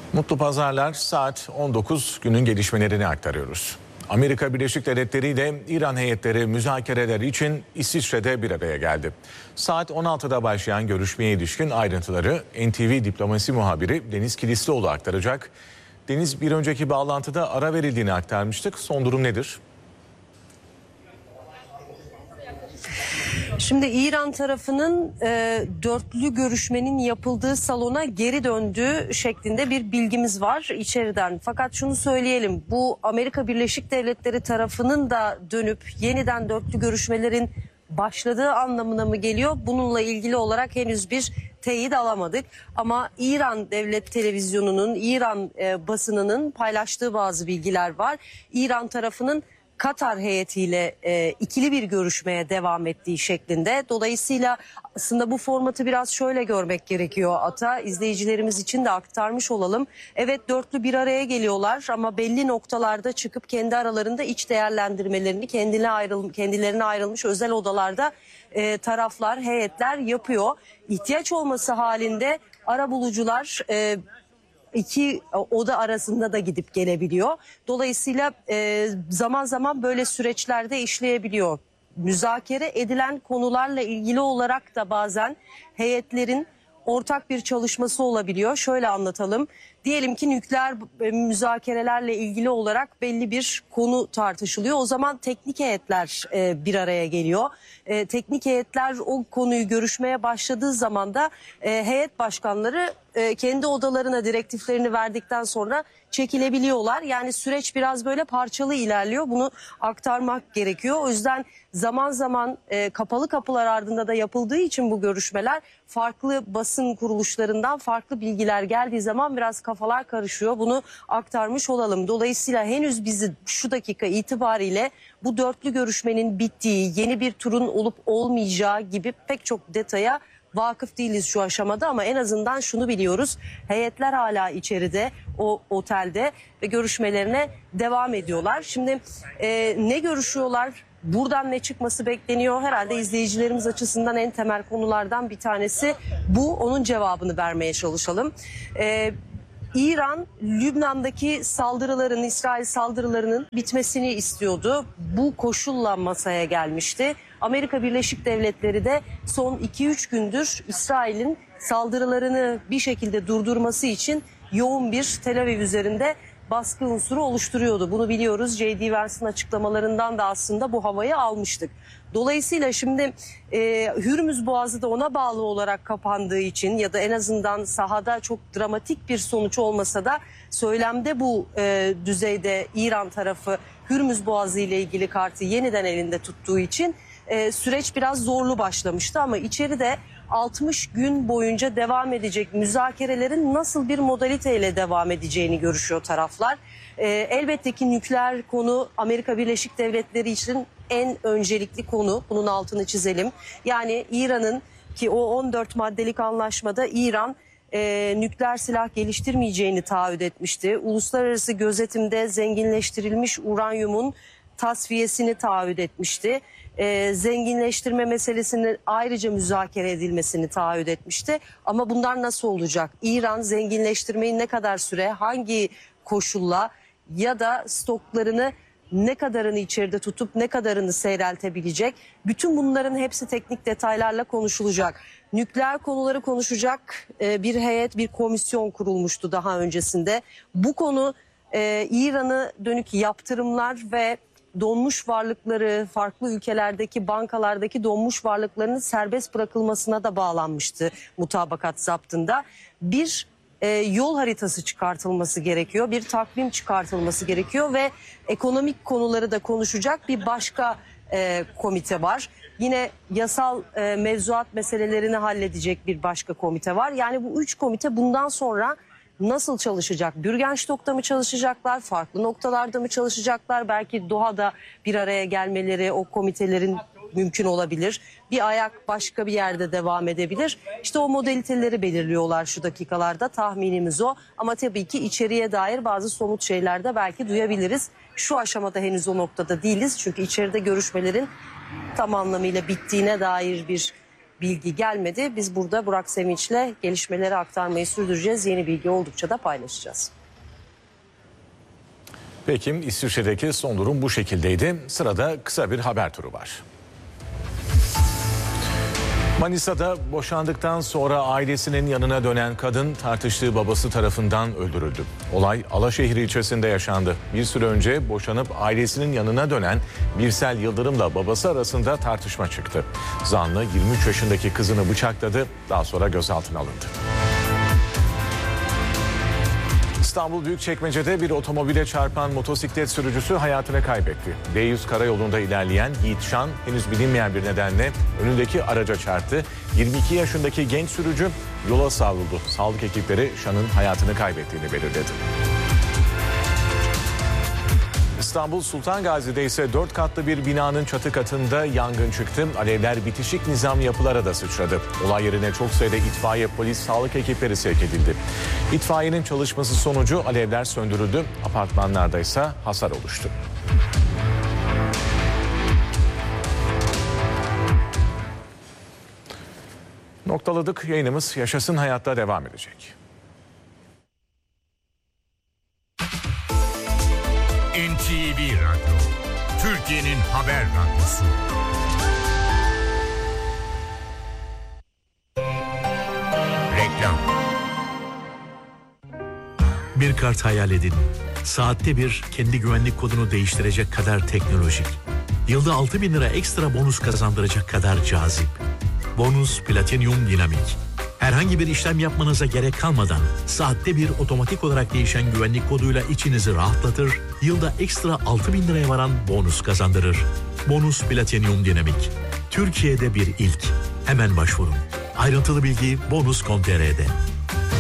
Mutlu pazarlar, saat 19, günün gelişmelerini aktarıyoruz. Amerika Birleşik Devletleri ile İran heyetleri müzakereler için İsviçre'de bir araya geldi. Saat 16'da başlayan görüşmeye ilişkin ayrıntıları NTV diplomasi muhabiri Deniz Kilislioğlu aktaracak. Deniz, bir önceki bağlantıda ara verildiğini aktarmıştık. Son durum nedir? Şimdi İran tarafının dörtlü görüşmenin yapıldığı salona geri döndüğü şeklinde bir bilgimiz var içeriden. Fakat şunu söyleyelim, bu Amerika Birleşik Devletleri tarafının da dönüp yeniden dörtlü görüşmelerin başladığı anlamına mı geliyor? Bununla ilgili olarak henüz bir teyit alamadık. Ama İran Devlet Televizyonu'nun, İran basınının paylaştığı bazı bilgiler var. İran tarafının Katar heyetiyle ikili bir görüşmeye devam ettiği şeklinde. Dolayısıyla aslında bu formatı biraz şöyle görmek gerekiyor Ata. İzleyicilerimiz için de aktarmış olalım. Evet, dörtlü bir araya geliyorlar ama belli noktalarda çıkıp kendi aralarında iç değerlendirmelerini kendilerine ayrılmış özel odalarda taraflar, heyetler yapıyor. İhtiyaç olması halinde arabulucular iki oda arasında da gidip gelebiliyor. Dolayısıyla zaman zaman böyle süreçlerde işleyebiliyor. Müzakere edilen konularla ilgili olarak da bazen heyetlerin ortak bir çalışması olabiliyor. Şöyle anlatalım. Diyelim ki nükleer müzakerelerle ilgili olarak belli bir konu tartışılıyor. O zaman teknik heyetler bir araya geliyor. Teknik heyetler o konuyu görüşmeye başladığı zaman da heyet başkanları kendi odalarına direktiflerini verdikten sonra çekilebiliyorlar. Yani süreç biraz böyle parçalı ilerliyor. Bunu aktarmak gerekiyor. O yüzden zaman zaman kapalı kapılar ardında da yapıldığı için bu görüşmeler farklı basın kuruluşlarından farklı bilgiler geldiği zaman biraz kafalar karışıyor. Bunu aktarmış olalım. Dolayısıyla henüz bizi şu dakika itibariyle bu dörtlü görüşmenin bittiği, yeni bir turun olup olmayacağı gibi pek çok detaya vakıf değiliz şu aşamada ama en azından şunu biliyoruz. Heyetler hala içeride, o otelde ve görüşmelerine devam ediyorlar. Şimdi ne görüşüyorlar? Buradan ne çıkması bekleniyor? Herhalde izleyicilerimiz açısından en temel konulardan bir tanesi bu. Onun cevabını vermeye çalışalım. İran, Lübnan'daki saldırıların, İsrail saldırılarının bitmesini istiyordu. Bu koşulla masaya gelmişti. Amerika Birleşik Devletleri de son 2-3 gündür İsrail'in saldırılarını bir şekilde durdurması için yoğun bir Tel Aviv üzerinde baskı unsuru oluşturuyordu. Bunu biliyoruz. J.D. Vance'ın açıklamalarından da aslında bu havayı almıştık. Dolayısıyla şimdi Hürmüz Boğazı da ona bağlı olarak kapandığı için ya da en azından sahada çok dramatik bir sonuç olmasa da söylemde bu düzeyde İran tarafı Hürmüz Boğazı ile ilgili kartı yeniden elinde tuttuğu için süreç biraz zorlu başlamıştı ama içeride 60 gün boyunca devam edecek müzakerelerin nasıl bir modaliteyle devam edeceğini görüşüyor taraflar. Elbette ki nükleer konu Amerika Birleşik Devletleri için en öncelikli konu. Bunun altını çizelim. Yani İran'ın ki o 14 maddelik anlaşmada İran nükleer silah geliştirmeyeceğini taahhüt etmişti. Uluslararası gözetimde zenginleştirilmiş uranyumun tasfiyesini taahhüt etmişti. Zenginleştirme meselesinin ayrıca müzakere edilmesini taahhüt etmişti. Ama bunlar nasıl olacak? İran zenginleştirmeyi ne kadar süre, hangi koşulla ya da stoklarını ne kadarını içeride tutup ne kadarını seyreltebilecek? Bütün bunların hepsi teknik detaylarla konuşulacak. Nükleer konuları konuşacak bir heyet, bir komisyon kurulmuştu daha öncesinde. Bu konu İran'a dönük yaptırımlar ve donmuş varlıkları, farklı ülkelerdeki bankalardaki donmuş varlıklarının serbest bırakılmasına da bağlanmıştı mutabakat zaptında. Bir yol haritası çıkartılması gerekiyor, bir takvim çıkartılması gerekiyor ve ekonomik konuları da konuşacak bir başka komite var. Yine yasal mevzuat meselelerini halledecek bir başka komite var. Yani bu 3 komite bundan sonra nasıl çalışacak? Bürgenstock'ta mı çalışacaklar? Farklı noktalarda mı çalışacaklar? Belki Doha'da bir araya gelmeleri o komitelerin mümkün olabilir. Bir ayak başka bir yerde devam edebilir. İşte o modaliteleri belirliyorlar şu dakikalarda. Tahminimiz o. Ama tabii ki içeriye dair bazı somut şeyler de belki duyabiliriz. Şu aşamada henüz o noktada değiliz. Çünkü içeride görüşmelerin tam anlamıyla bittiğine dair bir bilgi gelmedi. Biz burada Burak Sevinç'le gelişmeleri aktarmayı sürdüreceğiz. Yeni bilgi oldukça da paylaşacağız. Peki İsviçre'deki son durum bu şekildeydi. Sırada kısa bir haber turu var. Manisa'da boşandıktan sonra ailesinin yanına dönen kadın tartıştığı babası tarafından öldürüldü. Olay Alaşehir ilçesinde yaşandı. Bir süre önce boşanıp ailesinin yanına dönen Birsel Yıldırım'la babası arasında tartışma çıktı. Zanlı 23 yaşındaki kızını bıçakladı, daha sonra gözaltına alındı. İstanbul Büyükçekmece'de bir otomobile çarpan motosiklet sürücüsü hayatını kaybetti. D100 karayolunda ilerleyen Yiğit Şan henüz bilinmeyen bir nedenle önündeki araca çarptı. 22 yaşındaki genç sürücü yola savruldu. Sağlık ekipleri Şan'ın hayatını kaybettiğini belirledi. İstanbul Sultan Gazi'de ise 4 katlı bir binanın çatı katında yangın çıktı. Alevler bitişik nizam yapılara da sıçradı. Olay yerine çok sayıda itfaiye, polis, sağlık ekipleri sevk edildi. İtfaiyenin çalışması sonucu alevler söndürüldü. Apartmanlarda ise hasar oluştu. Noktaladık. Yayınımız Yaşasın Hayat'ta devam edecek. NTV Radyo, Türkiye'nin haber radyosu. Reklam. Bir kart hayal edin. Saatte bir kendi güvenlik kodunu değiştirecek kadar teknolojik. Yılda 6.000 lira ekstra bonus kazandıracak kadar cazip. Bonus Platinum Dinamik. Herhangi bir işlem yapmanıza gerek kalmadan saatte bir otomatik olarak değişen güvenlik koduyla içinizi rahatlatır, yılda ekstra 6.000 liraya varan bonus kazandırır. Bonus Platinum Dinamik. Türkiye'de bir ilk. Hemen başvurun. Ayrıntılı bilgi bonus.com.tr'de.